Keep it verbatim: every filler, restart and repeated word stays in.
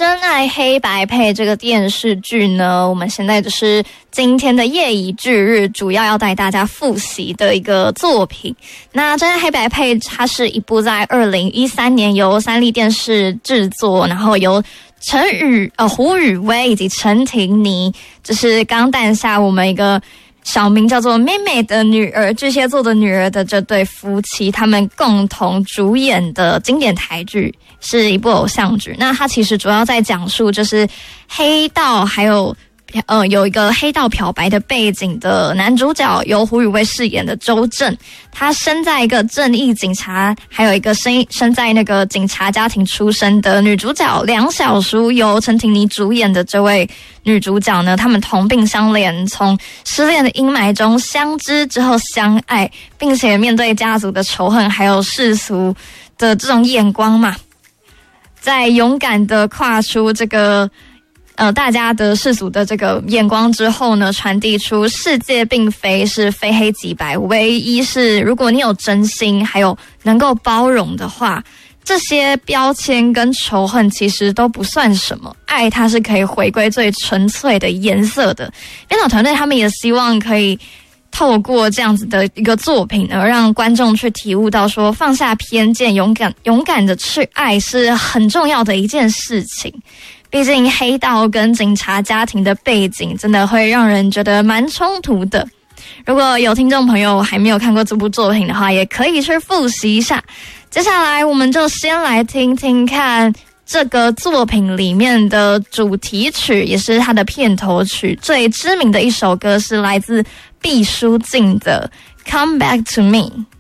真爱黑白配这个电视剧呢，我们现在就是今天的夜以继日，主要要带大家复习的一个作品。那真爱黑白配它是一部在二零一三年由三立电视制作，然后由陈宇呃胡宇威以及陈婷妮，就是刚诞下我们一个小名叫做妹妹的女儿，巨蟹座的女儿的这对夫妻，他们共同主演的经典台剧，是一部偶像剧。那它其实主要在讲述就是黑道还有呃有一个黑道漂白的背景的男主角由胡宇威饰演的周正，他生在一个正义警察，还有一个生生在那个警察家庭出身的女主角梁小淑，由陈婷妮主演的这位女主角呢，他们同病相怜，从失恋的阴霾中相知之后相爱，并且面对家族的仇恨还有世俗的这种眼光嘛，在勇敢的跨出这个呃大家的世俗的这个眼光之后呢，传递出世界并非是非黑即白，唯一是如果你有真心还有能够包容的话，这些标签跟仇恨其实都不算什么，爱它是可以回归最纯粹的颜色的。编导团队他们也希望可以透过这样子的一个作品呢，让观众去体悟到说，放下偏见，勇敢勇敢的去爱是很重要的一件事情。毕竟黑道跟警察家庭的背景真的会让人觉得蛮冲突的。如果有听众朋友还没有看过这部作品的话，也可以去复习一下。接下来我们就先来听听看这个作品里面的主题曲，也是它的片头曲，最知名的一首歌是来自毕书尽的《Come Back to Me》。